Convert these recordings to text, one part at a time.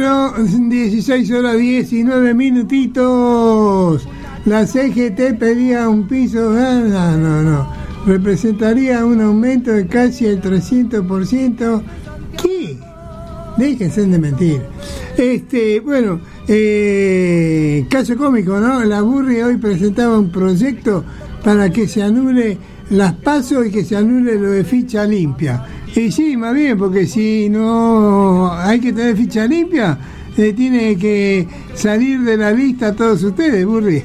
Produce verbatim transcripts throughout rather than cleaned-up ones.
Bueno, dieciséis horas diecinueve minutitos. La C G T pedía un piso, no, no, no. Representaría un aumento de casi el trescientos por ciento. ¿Qué? Déjense de mentir. Este, bueno, eh, caso cómico, ¿no? La Burri hoy presentaba un proyecto para que se anule las PASO y que se anule lo de ficha limpia. Y sí, más bien, porque si no hay que tener ficha limpia, eh, tiene que salir de la lista todos ustedes, Burri.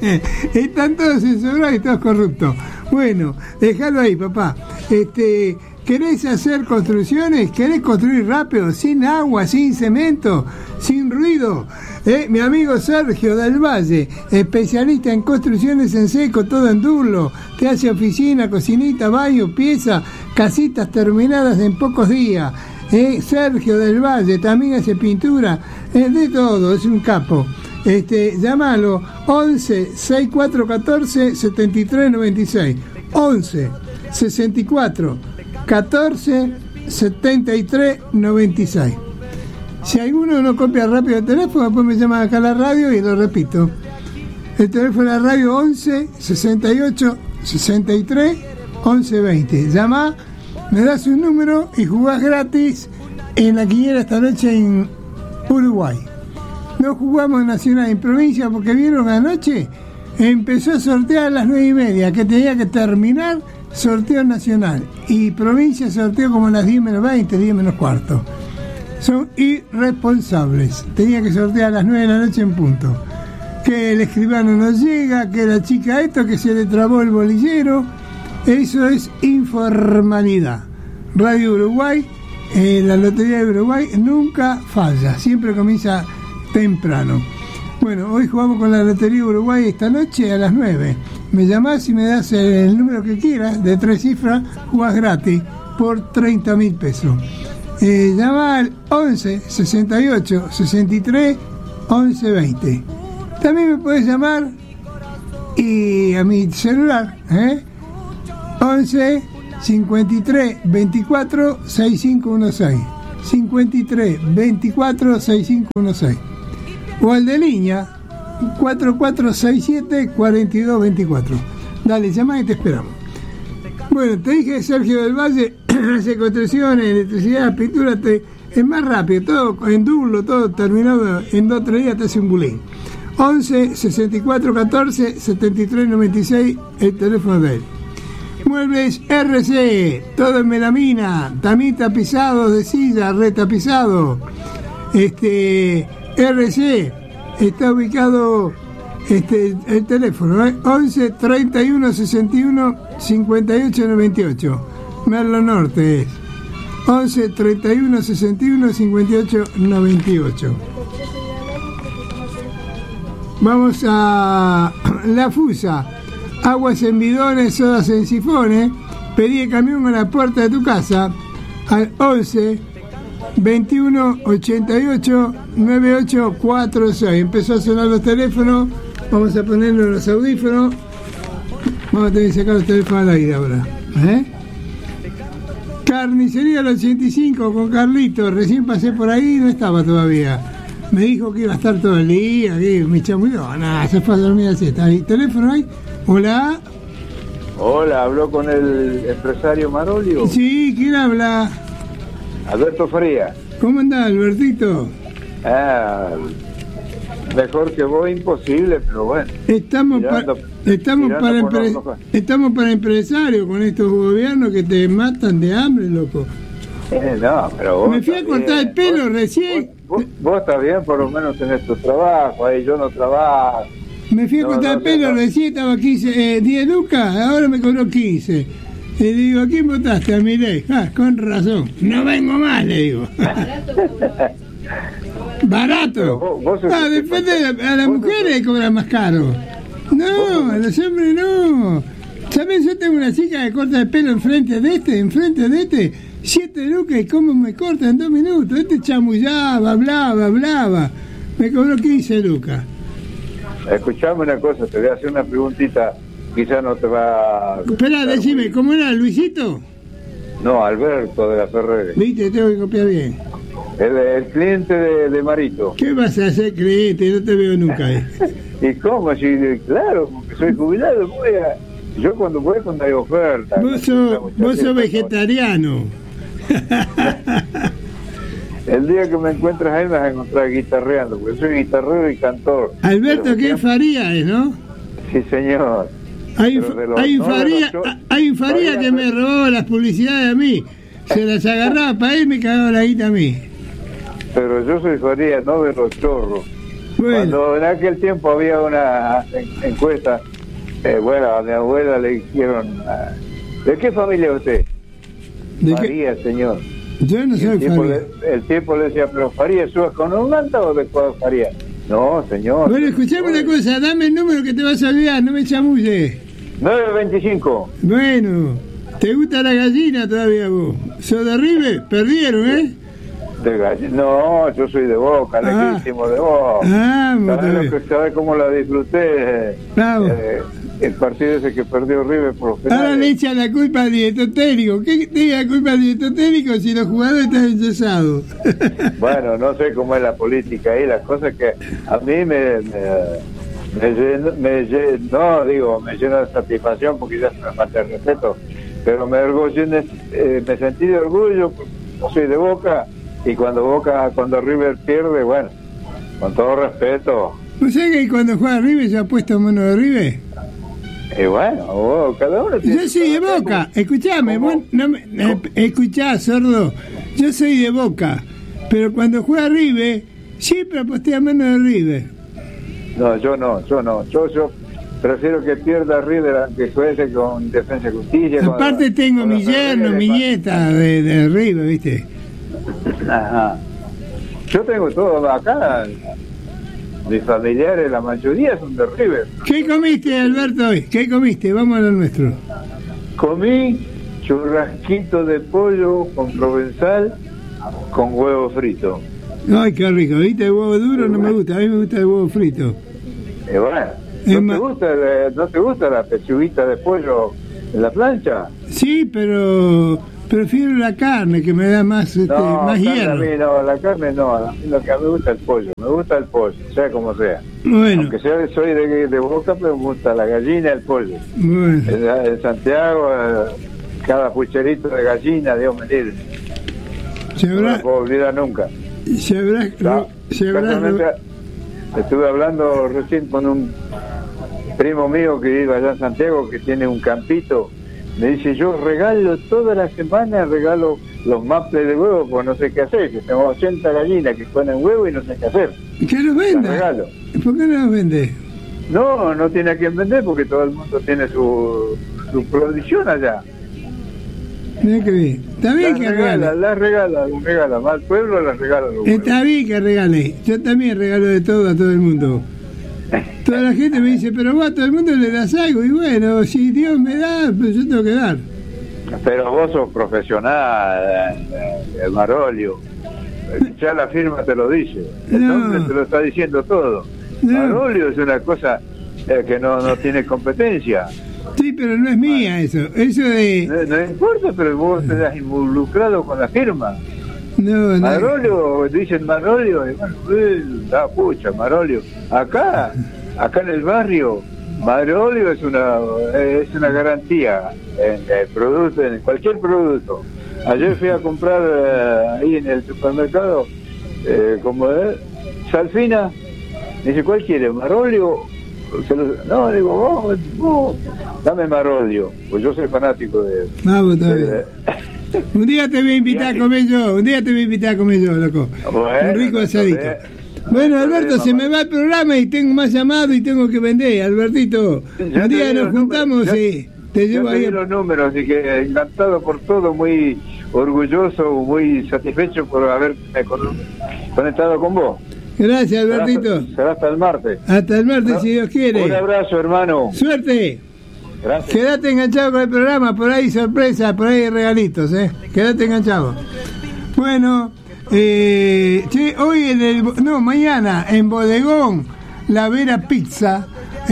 Están todos censurados y todos corruptos. Bueno, déjalo ahí, papá. Este, ¿querés hacer construcciones? ¿Querés construir rápido, sin agua, sin cemento, sin ruido? ¿Eh? Mi amigo Sergio del Valle, especialista en construcciones en seco, todo en duro. Te hace oficina, cocinita, baño, pieza, casitas terminadas en pocos días. ¿Eh? Sergio del Valle también hace pintura, eh, de todo, es un capo. Este, llámalo once sesenta y cuatro catorce setenta y tres noventa y seis, once sesenta y cuatro catorce setenta y tres noventa y seis. Si alguno no copia rápido el teléfono, después me llama acá a la radio y lo repito. El teléfono de la radio once sesenta y ocho sesenta y tres once veinte. Llama, me das un número y jugás gratis en la quiniela esta noche en Uruguay. No jugamos en Nacional, en provincia, porque vieron anoche, empezó a sortear a las nueve y media, que tenía que terminar sorteo nacional. Y provincia sorteó como a las diez menos veinte, diez menos cuarto. Son irresponsables. Tenía que sortear a las nueve de la noche en punto. Que el escribano no llega, que la chica esto, que se le trabó el bolillero. Eso es informalidad. Radio Uruguay, eh, la Lotería de Uruguay nunca falla, siempre comienza temprano. Bueno, hoy jugamos con la Lotería Uruguay esta noche a las nueve. Me llamás y me das el número que quieras, de tres cifras, jugás gratis por treinta mil pesos. Eh, llama al once sesenta y ocho sesenta y tres once veinte. También me puedes llamar y a mi celular, ¿eh? once cincuenta y tres veinticuatro sesenta y cinco dieciséis, cincuenta y tres veinticuatro sesenta y cinco dieciséis. O al de línea cuatro cuatro seis siete cuatro dos dos cuatro. Dale, llama y te esperamos. Bueno, te dije Sergio del Valle, hace construcciones, electricidad, pintura, te, es más rápido, todo en duro, todo terminado en dos o tres días, te hace un bulín. once sesenta y cuatro catorce setenta y tres noventa y seis, el teléfono de él. Muebles R C, todo en melamina, también tapizados de silla, retapizado. Este R C está ubicado, este el teléfono, ¿eh? once treinta y uno sesenta y uno cincuenta y ocho noventa y ocho. Merlo Norte es once treinta y uno sesenta y uno cincuenta y ocho noventa y ocho. Vamos a La Fusa. Aguas en bidones, sodas en sifones. Pedí el camión a la puerta de tu casa al once veintiuno ochenta y ocho noventa y ocho cuarenta y seis. Empezó a sonar los teléfonos. Vamos a ponernos los audífonos. Vamos a tener que sacar los teléfonos al aire ahora. ¿Eh? Carnicería del ochenta y cinco con Carlito. Recién pasé por ahí y no estaba todavía. Me dijo que iba a estar todo el día. Que me chamulló. Nada, se fue a dormir así. ¿Está ahí? ¿Teléfono ahí? Hola. Hola, ¿habló con el empresario Marolio? Sí, ¿quién habla? Alberto Frías. ¿Cómo andás, Albertito? Ah, mejor que vos, imposible, pero bueno. Estamos, Mirando, pa, estamos, para, empre, estamos para empresarios con estos gobiernos que te matan de hambre, loco. Eh, no, pero vos me fui a cortar bien. el pelo vos, recién. Vos, vos, vos estás bien, por lo menos tenés tu trabajo, ahí yo no trabajo. Me fui a cortar no, no, el pelo, no. recién estaba quince, eh, diez lucas, ahora me cobró quince. Le digo, ¿a quién votaste? A Milei. Ah, con razón. No vengo más, le digo. Barato. Vos, vos ah, después de a las mujeres sos... cobran más caro. No, a los hombres no. ¿Sabes? Yo tengo una chica que corta el pelo enfrente de este, enfrente de este. Siete lucas y cómo me corta en dos minutos. Este chamullaba, hablaba, hablaba. Me cobró quince lucas. Escuchame una cosa, te voy a hacer una preguntita. Quizás no te va a... Espera, decime, ¿cómo era, Luisito? No, Alberto de la Ferrere. Viste, tengo que copiar bien. El, el cliente de, de Marito. ¿Qué vas a hacer cliente? No te veo nunca ahí. ¿Y cómo? Si, claro, porque soy jubilado, voy a, yo cuando voy cuando hay oferta. Vos sos, vos sos vegetariano. El día que me encuentres ahí me vas a encontrar guitarreando, porque soy guitarrero y cantor. Alberto, ¿qué Faría es, no? Sí, señor. Hay, los, hay un Faría, los, hay un Faría que me robó las publicidades a mí. Se las agarraba para él y me cagaba la guita a mí. Pero yo soy Faría, no de los chorros. Bueno. Cuando en aquel tiempo había una encuesta, eh, bueno, a mi abuela le dijeron, ¿de qué familia es usted? ¿De Faría, qué? Señor. Yo no soy el Faría. Le, el tiempo le decía, ¿pero Faría es con un manta o de cuál Faría? No, señor. Bueno, escuchame una cosa, dame el número que te vas a olvidar, no me chamulle. nueve veinticinco. Bueno, ¿te gusta la gallina todavía vos? ¿Sos de River? Perdieron, ¿eh? De gallina. No, yo soy de Boca, ah. lejísimo de Boca. Ah, ¿Sabes, lo que, ¿Sabes cómo la disfruté? Vamos. Eh, el partido ese que perdió River por los penales. Ahora le echan la culpa al director técnico. ¿Qué tiene la culpa al director técnico si los jugadores están enyesados? Bueno, no sé cómo es la política ahí, las cosas que a mí me... me Me lleno, me lleno, no digo, me lleno de satisfacción porque ya es una falta de respeto, pero me orgullece, eh, me sentí de orgullo, yo soy de Boca, y cuando Boca, cuando River pierde, bueno, con todo respeto. ¿No sé que cuando juega River ya ha puesto mano de River? Y bueno, oh, cada uno tiene... Yo soy de Boca, escuchame, vos no me, eh, escuchá, sordo, yo soy de Boca, pero cuando juega River, siempre aposté a mano de River. No, yo no, yo no, yo, yo prefiero que pierda River que juegue con Defensa y Justicia. Aparte con, tengo con mi yerno, mi nieta de, de River, ¿viste? Ajá. Yo tengo todo acá, mis familiares, la mayoría son de River. ¿Qué comiste, Alberto, hoy? ¿Qué comiste? Vamos a lo nuestro. Comí churrasquito de pollo con provenzal con huevo frito. Ay, qué rico, ¿viste? El huevo duro no me gusta, a mí me gusta el huevo frito. Y bueno, ¿no, ma- te gusta, ¿no te gusta la pechuguita de pollo en la plancha? Sí, pero prefiero la carne, que me da más, este, no, más hierro. A mí no, la carne no, a mí lo que a mí me gusta es el pollo, me gusta el pollo, sea como sea. Bueno. Aunque sea, soy de, de Boca, pero me gusta la gallina y el pollo. Bueno. En, en Santiago, cada pucherito de gallina, Dios me libre. Se habrá... No lo puedo olvidar nunca. Se habrá... No, se habrá... Estuve hablando recién con un primo mío que vive allá en Santiago, que tiene un campito. Me dice, yo regalo toda la semana, regalo los maples de huevo, porque no sé qué hacer, que tengo ochenta gallinas que ponen huevo y no sé qué hacer. ¿Qué los vende? Regalo. ¿Por qué no los vende? No, no tiene a quien vender porque todo el mundo tiene su, su producción allá. Mira que bien. Está bien las que regala, regale. las regala, las regala. Más al pueblo las regala. Los Está bien que regale. Yo también regalo de todo a todo el mundo. Toda la gente me dice, pero vos a todo el mundo le das algo. Y bueno, si Dios me da, pues yo tengo que dar. Pero vos sos profesional, el Marolio. Ya la firma te lo dice. El no. nombre te lo está diciendo todo. No. Marolio es una cosa eh, que no, no tiene competencia. Sí, pero no es mía eso. Eso de... No, no importa, pero vos te has involucrado con la firma. No, no. Marolio, dicen Marolio, y bueno, eh, da pucha, Marolio. Acá, acá en el barrio, Marolio es una es una garantía en el producto, en cualquier producto. Ayer fui a comprar eh, ahí en el supermercado, eh, como es, sal fina, me dice, ¿cuál quiere? ¿Marolio? No, digo, vos, vos, dame Marolio, pues yo soy fanático de... Vamos, está bien. de un día te voy a invitar a comer yo, un día te voy a invitar a comer yo, loco. Bueno, un rico asadito. No, bueno, Alberto, se me va el programa y tengo más llamados y tengo que vender, Albertito. Ya un día nos juntamos ya, y te llevo ya te ahí. di los números, así que encantado por todo, muy orgulloso, muy satisfecho por haberme conectado con vos. Gracias, Albertito. Será, será hasta el martes. Hasta el martes, ¿No? si Dios quiere. Un abrazo, hermano. Suerte. Gracias. Quédate enganchado con el programa, por ahí sorpresa, por ahí regalitos, ¿eh? Quédate enganchado. Bueno, eh, che, hoy en el... No, mañana, en Bodegón, La Vera Pizza,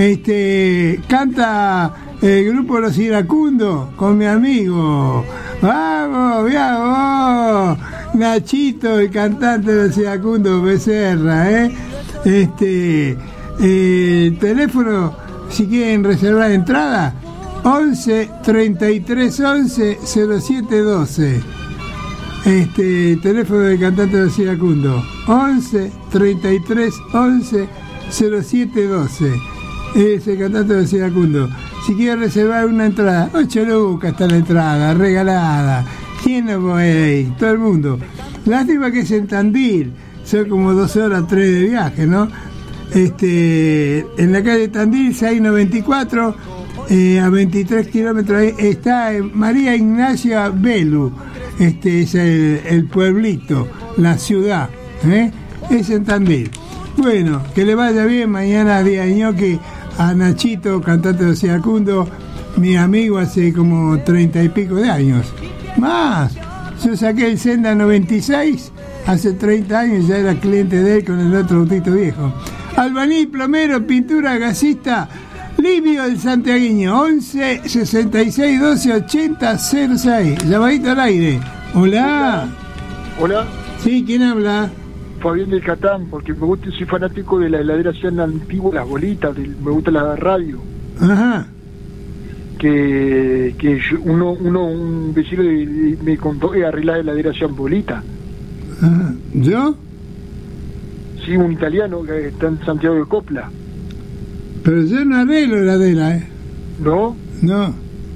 este, canta el grupo Los Iracundos con mi amigo. ¡Vamos, vamos! Nachito, el cantante de Siracundo Becerra, ¿eh? Este, eh, el teléfono, si quieren reservar entrada, once treinta y tres once cero siete doce. Este, teléfono del cantante de Siracundo, once treinta y tres once cero siete doce. Es el cantante de Siracundo. Si quiere reservar una entrada, ocho lucas está la entrada, regalada. ¿Quién no puede ir? Todo el mundo. Lástima que es en Tandil, son como dos horas, tres de viaje, ¿no? Este, en la calle Tandil, seiscientos noventa y cuatro, eh, a veintitrés kilómetros, está María Ignacia Belu. Este es el, el pueblito, la ciudad, ¿eh? Es en Tandil. Bueno, que le vaya bien. Mañana día de ñoqui a Nachito, cantante de Siracundo, mi amigo hace como treinta y pico de años. Más, yo saqué el Senda noventa y seis, hace treinta años, ya era cliente de él con el otro autito viejo. Albañil, plomero, pintura, gasista, Livio del Santiagueño, once sesenta y seis doce ochenta cero seis. Llamadito al aire. Hola. Hola. Sí, ¿quién habla? Fabián del Catán, porque me gusta, soy fanático de la heladera sean antigua, las bolitas, del, me gusta la radio. Ajá. Que, que yo, uno, uno, un vecino de, de, me contó que arregla la heladera sean bolitas. Ajá. ¿Yo? Sí, un italiano que está en Santiago de Copla. Pero yo no arreglo heladera, ¿eh? ¿No? No.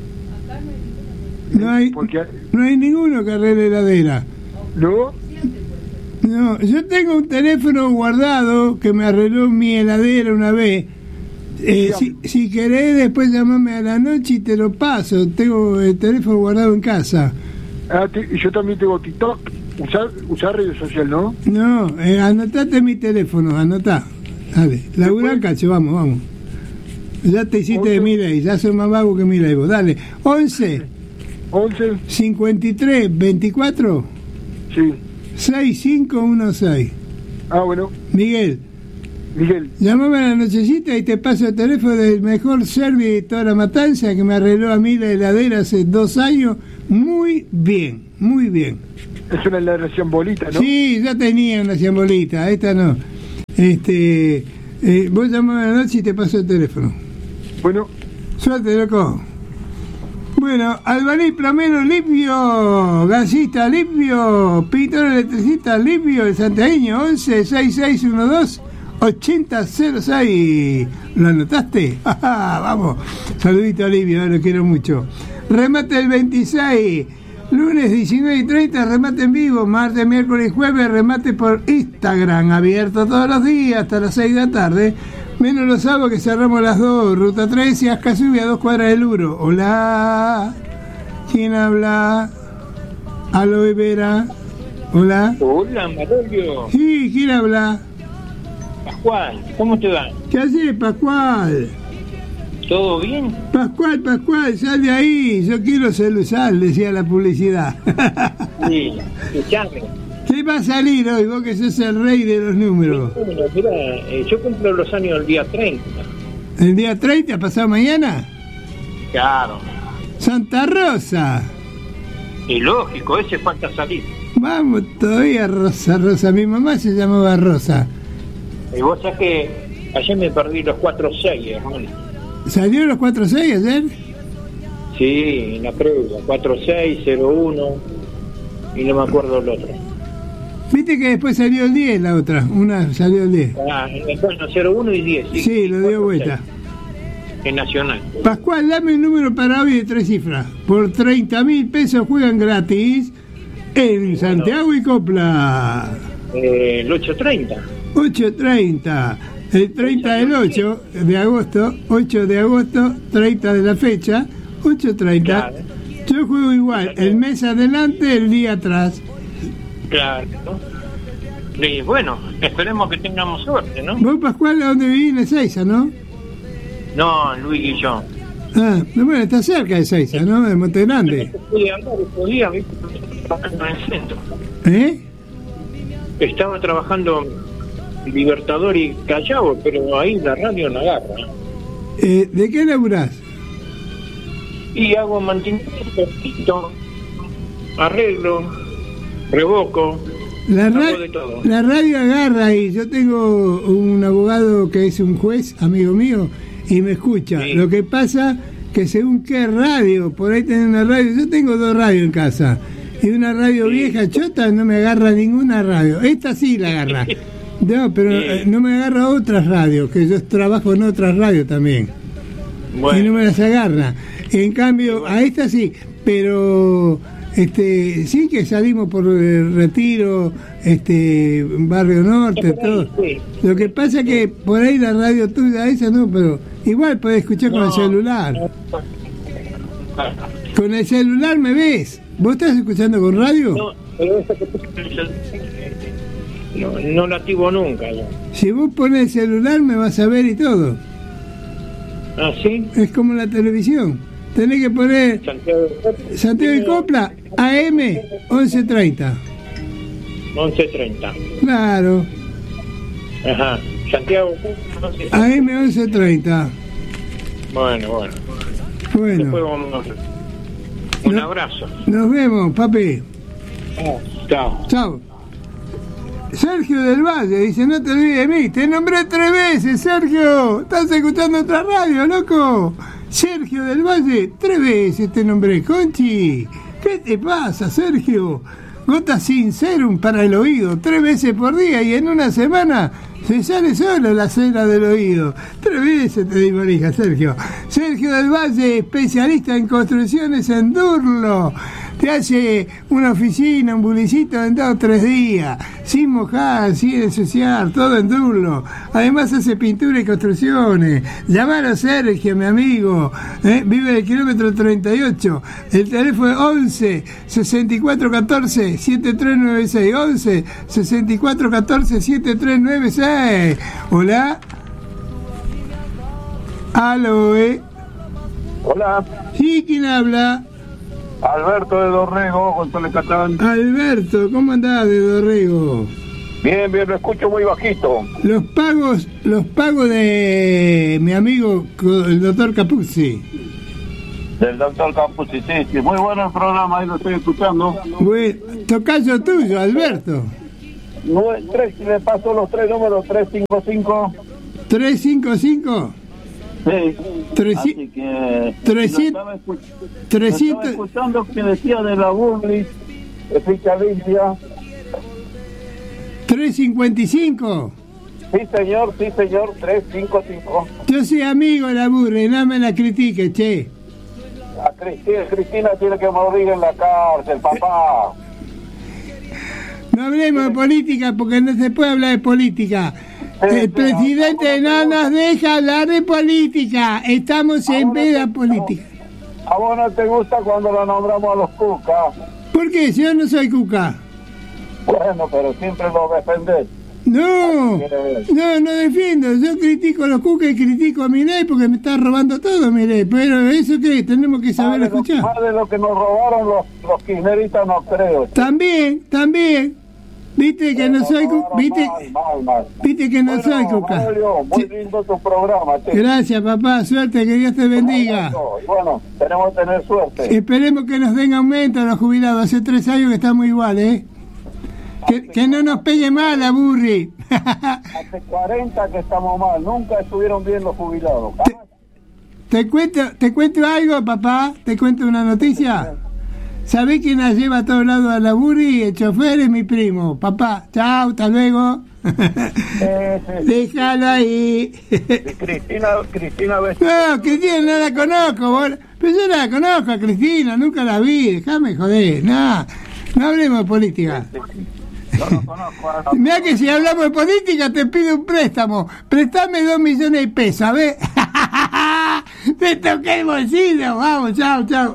No hay, Porque, no hay ninguno que arregle heladera. ¿no? No, yo tengo un teléfono guardado que me arregló mi heladera una vez. Eh, si, si querés, después llamame a la noche y te lo paso. Tengo el teléfono guardado en casa. Ah, te, yo también tengo TikTok. Usar, usar redes sociales, ¿no? No, eh, anotate mi teléfono, anotá. Dale, laburá, cacho, vamos, vamos. Ya te hiciste de Milei, ya soy más vago que Milei vos. Dale, once once cincuenta y tres veinticuatro Sí. sesenta y cinco dieciséis. Ah, bueno. Miguel. Miguel. Llamame a la nochecita y te paso el teléfono del mejor service de toda la Matanza, que me arregló a mí la heladera hace dos años. Muy bien, muy bien. Es una heladera bolita, ¿no? Sí, ya tenía una ciambolita, esta no. Este, eh, vos llamame a la noche y te paso el teléfono. Bueno. Suerte, loco. Bueno, albañil, plomero, limpio, gasista, limpio, pintor, electricista, limpio, el santiagueño, once sesenta y seis doce ochenta cero seis. ¿Lo anotaste? Vamos. Saludito a Livio, lo quiero mucho. Remate el veintiséis, lunes diecinueve y treinta, remate en vivo, martes, miércoles y jueves, remate por Instagram, abierto todos los días hasta las seis de la tarde. Menos los sábados que cerramos a las dos, Ruta tres y Ascasubi a dos cuadras del Uro. Hola, ¿quién habla? Aloe Vera. Hola. Hola, Marolio. Sí, ¿quién habla? Pascual, ¿cómo te va? ¿Qué haces, Pascual? ¿Todo bien? Pascual, Pascual, sal de ahí, yo quiero celusal, decía la publicidad. Sí, escuchame. ¿Qué va a salir hoy, vos que sos el rey de los números? Bueno, mira, eh, yo cumplo los años el día treinta. ¿El día treinta, pasado mañana? Claro. Santa Rosa. Y lógico, ese falta salir. Vamos todavía, Rosa, Rosa. Mi mamá se llamaba Rosa. Y vos sabés que ayer me perdí los cuatro seis, hermano. ¿Salieron los cuatro seis ayer? Sí, en la prueba, cuatro seis, cero uno, y no me acuerdo el otro. Viste que después salió el diez la otra, una salió el diez. Ah, bueno, cero uno y diez. Sí, sí, lo dio vuelta. En Nacional. Pascual, dame un número para hoy de tres cifras. Por treinta mil pesos juegan gratis en Santiago y Copla. Eh, el ocho treinta. ocho treinta. El treinta del ocho de agosto, ocho de agosto, treinta de la fecha, ocho treinta. Claro. Yo juego igual, el mes adelante, el día atrás. Claro. Y bueno, esperemos que tengamos suerte, ¿no? ¿Vos, Pascual, a dónde vivís? En Ezeiza, ¿no? No, Luis Guillón. Ah, bueno, está cerca de Ezeiza, ¿no? De Monte Grande. No pude andar estos días, ¿viste? Trabajando en el centro. ¿Eh? Estaba trabajando Libertador y Callao, pero ahí la radio no agarra. Eh, ¿De qué laburás? Y hago mantenimiento, arreglo. revoco. La, ra- hago de todo. la radio agarra y yo tengo un abogado que es un juez, amigo mío, y me escucha. Sí. Lo que pasa que según qué radio, por ahí tenés una radio, yo tengo dos radios en casa, y una radio Sí. vieja chota no me agarra ninguna radio. Esta sí la agarra. No, pero Sí. eh, no me agarra otras radios, que yo trabajo en otras radios también. Bueno. Y no me las agarra. En cambio, a esta sí, pero este sí que salimos por el Retiro, este Barrio Norte, todo. Sí. Lo que pasa es que por ahí la radio tuya esa no, pero igual podés escuchar con No. el celular. Con el celular me ves. ¿Vos estás escuchando con radio? No, pero esa que puse en el- no, no la activo nunca. yo. Si vos pones el celular me vas a ver y todo. Ah, ¿sí? Es como la televisión. Tenés que poner Santiago Santiago y Copla A M once treinta. once treinta. Claro, Ajá. Santiago once. A M once treinta. Bueno, bueno. Después Bueno, vamos. Un No. abrazo. nos vemos, papi. Chao. Chao. Sergio del Valle dice, no te olvides de mí, te nombré tres veces, Sergio. Estás escuchando otra radio, loco. Sergio del Valle, tres veces te nombré, Conchi. ¿Qué te pasa, Sergio? Gotas sin serum para el oído, tres veces por día y en una semana se sale solo la cera del oído. Tres veces te di manija, Sergio. Sergio del Valle, especialista en construcciones en Durlo. Te hace una oficina, un bulicito en dos o tres días, sin mojar, sin ensuciar, todo en Durlo. Además hace pintura y construcciones. Llamalo a Sergio, mi amigo. ¿eh? Vive en el kilómetro treinta y ocho. El teléfono es once, sesenta y cuatro catorce, setenta y tres noventa y seis. once, sesenta y cuatro catorce, setenta y tres noventa y seis. Hola. Aló, ¿eh? Hola, Sí, ¿quién habla? Alberto de Dorrego, González Catán. Alberto, ¿cómo andás de Dorrego? Bien, bien, lo escucho muy bajito. Los pagos, los pagos de mi amigo el doctor Capuzzi. Del doctor Campos, sí, sí, sí, muy bueno el programa, ahí lo estoy escuchando. Bueno, tocayo tuyo, Alberto. Nue- tres, le paso los tres números, tres cinco cinco. trescientos cincuenta y cinco. Sí, Treci- así que... trescientos- lo estaba escu- trescientos- lo estaba escuchando que decía de la Burlis, de Fichalicia. trescientos cincuenta y cinco. Sí, señor, sí, señor, tres cinco cinco. Yo soy amigo de la burra, no me la critique, che. A Cristina, Cristina tiene que morir en la cárcel, papá. No hablemos de política porque no se puede hablar de política. El presidente no nos deja hablar de política. Estamos en veda política. A vos no te gusta cuando lo nombramos a los Cuca. ¿Por qué? Si yo no soy cuca. Bueno, pero siempre lo defendés. No, no, no defiendo. Yo critico a los cucas y critico a Milei porque me está robando todo, Milei. Pero eso que tenemos que saber Más de lo- escuchar. Más de lo que nos robaron los, los kirchneristas, no creo. También, también. Viste que no soy Nos cuca. Viste, robaron mal, mal, mal. viste que no Bueno, soy cuca. Mario, muy Sí. lindo tu programa, che. Gracias, papá. Suerte, que Dios te bendiga. Y bueno, tenemos que tener suerte. Esperemos que nos den aumento a los jubilados. Hace tres años que estamos igual, ¿eh? Que, que no nos pegue mal la burri. Hace cuarenta que estamos mal, nunca estuvieron bien los jubilados. Jamás. Te cuento, te cuento algo, papá. Te cuento una noticia. ¿Sabés quién la lleva a todos lados a la burri? El chofer es mi primo. Papá, chao, hasta luego. Eh, sí. Déjalo ahí. Cristina, Cristina Vest- No, Cristina no la conozco, bol- pero yo la conozco a Cristina, nunca la vi, déjame joder, no, no hablemos de política. Yo no conozco a la- Mira que si hablamos de política te pido un préstamo, prestame dos millones de pesos, ¿sabes? Te toqué el bolsillo, vamos, chao, chao.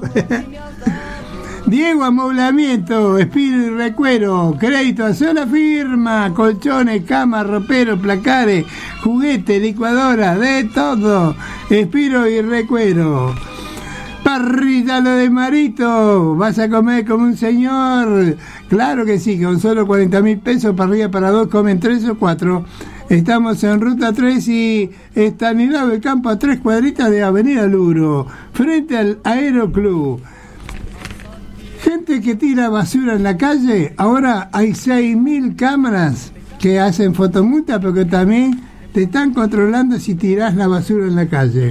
Diego Amoblamiento, Espiro y Recuero, crédito a sola firma, colchones, camas, roperos, placares, juguetes, licuadora, de todo. Espiro y Recuero. Parrilla lo de Marito, vas a comer como un señor. Claro que sí, con solo cuarenta mil pesos, parrilla para dos, comen tres o cuatro. Estamos en Ruta tres y Estanislao del Campo, a tres cuadritas de Avenida Luro, frente al Aeroclub. gente que tira basura en la calle, ahora hay seis mil cámaras que hacen fotomulta, pero que también te están controlando si tirás la basura en la calle.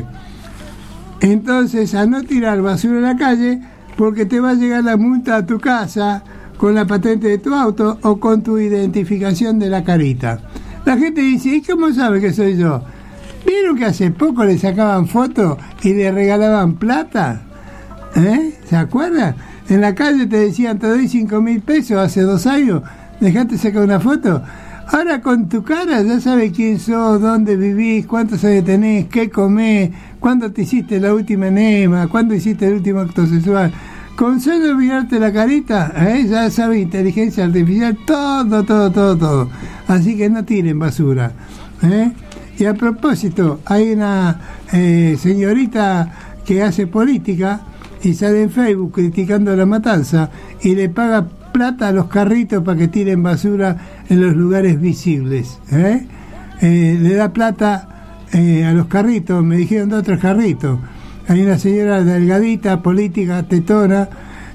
Entonces, a no tirar basura en la calle, porque te va a llegar la multa a tu casa con la patente de tu auto o con tu identificación de la carita. La gente dice, ¿y cómo sabe que soy yo? ¿Vieron que hace poco le sacaban fotos y le regalaban plata? ¿Eh? ¿Se acuerdan? En la calle te decían, te doy cinco mil pesos hace dos años, dejate sacar una foto. Ahora con tu cara ya sabes quién sos, dónde vivís, cuántos años tenés, qué comés, cuándo te hiciste la última enema, cuándo hiciste el último acto sexual. Con solo mirarte la carita, ¿eh? Ya sabe inteligencia artificial, todo, todo, todo, todo. Así que no tiren basura. ¿eh? Y a propósito, hay una eh, señorita que hace política y sale en Facebook criticando la matanza y le paga plata a los carritos para que tiren basura en los lugares visibles. ¿eh? Eh, le da plata eh, a los carritos, me dijeron de otros carritos. Hay una señora delgadita, política, tetona,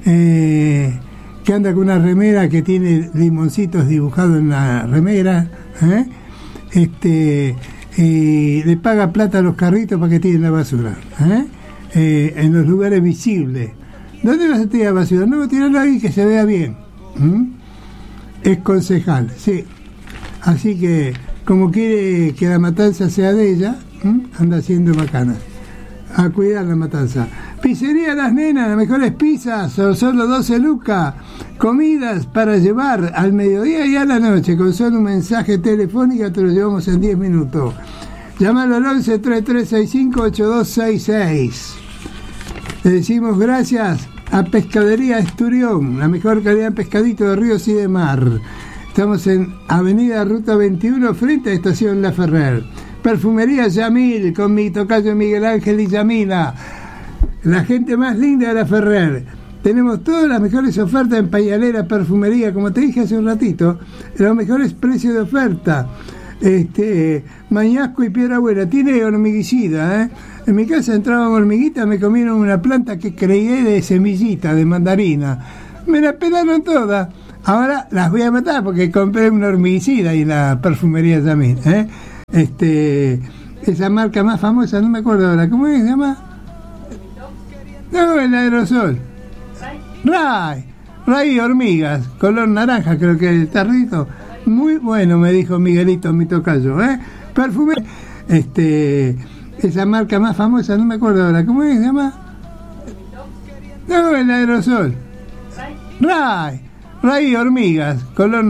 eh, que anda con una remera que tiene limoncitos dibujados en la remera, ¿eh? este y le paga plata a los carritos para que tiren la basura, ¿eh? Eh, en los lugares visibles. ¿Dónde vas a tirar basura? No, tirarla ahí que se vea bien. ¿Mm? Es concejal, sí. Así que, como quiere que la matanza sea de ella, ¿Mm? anda haciendo macana. A cuidar la matanza. Pizzería Las Nenas, las mejores pizzas, son solo doce lucas. Comidas para llevar al mediodía y a la noche. Con solo un mensaje telefónico te lo llevamos en diez minutos. Llámalo al once, treinta y tres sesenta y cinco, ochenta y dos sesenta y seis. Le decimos gracias a Pescadería Esturión, la mejor calidad de pescadito de ríos y de mar. Estamos en Avenida Ruta veintiuno, frente a Estación La Ferrer. Perfumería Yamil, con mi tocayo Miguel Ángel y Yamila, la gente más linda de La Ferrer. Tenemos todas las mejores ofertas en pañalera, perfumería, como te dije hace un ratito, los mejores precios de oferta. Este, Mañasco y Piedra Buena, tiene hormiguicida, ¿eh? En mi casa entraban hormiguitas, me comieron una planta que creí de semillita, de mandarina. Me la pelaron todas. Ahora las voy a matar porque compré una hormiguicida y la perfumería Yamil, ¿eh? Este, esa marca más famosa, no me acuerdo ahora, ¿cómo es? ¿Se llama? No, el aerosol. Ray. Ray hormigas, color naranja, creo que el tarrito. Muy bueno, me dijo Miguelito, mi tocayo, ¿eh? Perfume. Este, esa marca más famosa, no me acuerdo ahora, ¿cómo es? ¿Se llama? No, el aerosol. Ray. Ray hormigas, color